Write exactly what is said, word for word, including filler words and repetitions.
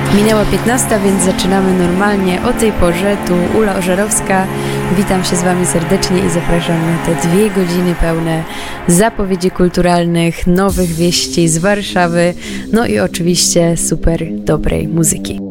Minęła piętnasta, więc zaczynamy normalnie o tej porze. Tu Ula Ożarowska. Witam się z Wami serdecznie i zapraszam na te dwie godziny pełne zapowiedzi kulturalnych, nowych wieści z Warszawy, no i oczywiście super dobrej muzyki.